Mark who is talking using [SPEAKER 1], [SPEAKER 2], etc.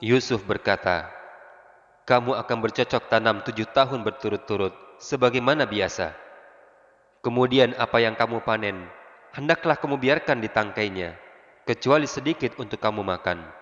[SPEAKER 1] Yusuf berkata, "Kamu akan bercocok tanam 7 tahun berturut-turut, sebagaimana biasa. Kemudian apa yang kamu panen, hendaklah kamu biarkan di tangkainya, kecuali sedikit untuk kamu makan.